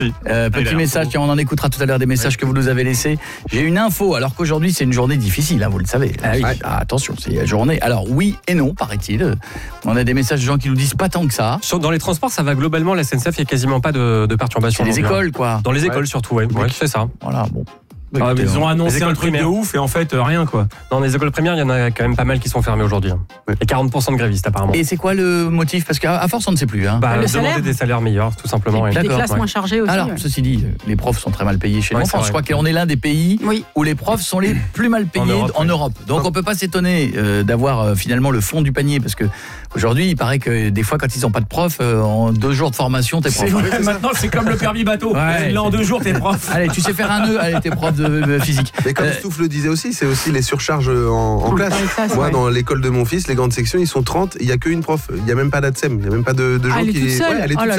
Petit message, tiens, on en écoutera tout à l'heure des messages que vous nous avez laissés. J'ai une info, alors qu'aujourd'hui c'est une journée difficile, hein, vous le savez. Attention, c'est la journée. Alors oui et non, paraît-il. On a des messages de gens qui nous disent pas tant que ça. Dans les transports, ça va globalement, la SNCF, il n'y a quasiment pas de perturbations. C'est les écoles, quoi. Dans les écoles surtout, ouais, c'est ça. Voilà, bon. Ils ont annoncé un truc de ouf et en fait rien quoi. Dans les écoles primaires, il y en a quand même pas mal qui sont fermées aujourd'hui. Et 40% de grévistes apparemment. Et c'est quoi le motif? Parce qu'à force on ne sait plus. Hein. Demander des salaires meilleurs, tout simplement. Des classes moins chargées aussi. Alors, ceci dit, les profs sont très mal payés chez nous. Je crois qu'on est l'un des pays où les profs sont les plus mal payés en Europe. Donc on peut pas s'étonner d'avoir finalement le fond du panier, parce que aujourd'hui, il paraît que des fois quand ils n'ont pas de prof, en 2 jours de formation, t'es prof. Maintenant c'est comme le permis bateau. Là en 2 jours t'es prof. Allez, tu sais faire un nœud, allez, t'es prof de physique. Mais comme Stouff le disait aussi, c'est aussi les surcharges en classe. Moi, dans l'école de mon fils, les grandes sections, ils sont 30, il n'y a qu'une prof. Il n'y a même pas d'ATSEM, il n'y a même pas de gens qui... Elle est toute seule. Elle est toute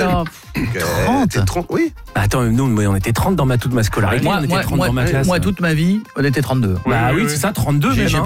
seule. 30, oui. Attends, nous, on était 30 dans ma scolarité. Moi, on était 30 dans ma classe. Moi, toute ma vie, on était 32. Oui, c'est ça, 32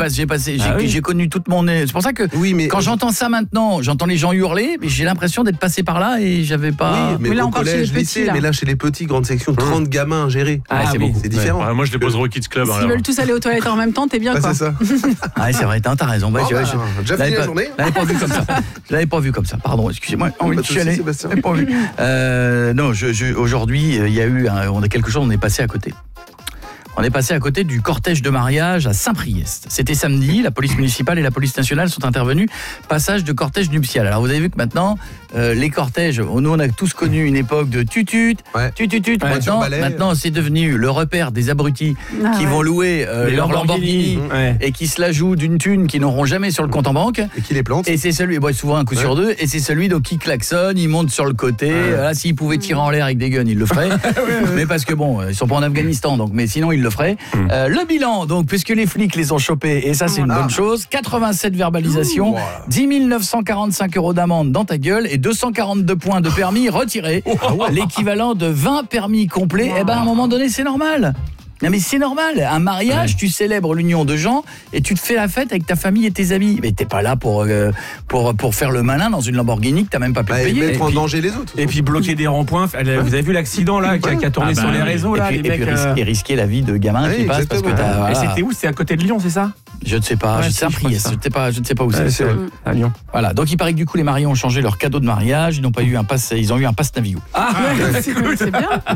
J'ai connu toute mon... C'est pour ça que quand j'entends ça maintenant, j'entends les gens hurler, mais j'ai l'impression d'être passé par là et j'avais pas... Oui, mais là, au collège, lycée, mais là, chez les petits, grande section, 30 gamins à gérer. C'est différent. Moi, je les poserai au Kids Club. S'ils veulent tous aller aux toilettes en même temps, t'es bien quoi. C'est ça. C'est vrai, t'as raison. Déjà fini la journée. Je l'avais pas vu comme ça. Je l'avais pas vu comme ça. Pardon, excusez-moi. Je l'avais pas vu. Non, aujourd'hui, il y a eu quelque chose, on est passé à côté. On est passé à côté du cortège de mariage à Saint-Priest. C'était samedi, la police municipale et la police nationale sont intervenues. Passage de cortège nuptial. Alors vous avez vu que maintenant, les cortèges, nous on a tous connu une époque de tutut. Maintenant c'est devenu le repère des abrutis qui vont louer leur Lamborghini et qui se la jouent d'une thune qu'ils n'auront jamais sur le compte en banque. Et qui les plante. Et c'est celui, souvent un coup sur deux, et c'est celui donc, qui klaxonne, il monte sur le côté. Là, s'ils pouvaient tirer en l'air avec des guns, ils le feraient. Mais parce que ils sont pas en Afghanistan, donc, mais sinon ils le ferait. Le bilan, donc, puisque les flics les ont chopés, et ça c'est une bonne chose, 87 verbalisations, 10 945 € d'amende dans ta gueule et 242 points de permis retirés, l'équivalent de 20 permis complets. À un moment donné c'est normal. Non mais c'est normal, un mariage, tu célèbres l'union de gens et tu te fais la fête avec ta famille et tes amis. Mais t'es pas là pour faire le malin dans une Lamborghini que t'as même pas pu payer. Et mettre en danger les autres. Et puis bloquer des ronds-points. Vous avez vu l'accident là qui a tourné sur les réseaux là, et risquer la vie de gamins qui passent parce que t'as... Et c'était où? C'était à côté de Lyon, c'est ça? Je ne sais pas, je sais pas où c'est. À Lyon. Voilà, donc il paraît que du coup les mariés ont changé leur cadeau de mariage, ils ont eu un pass Navigo. C'est bien.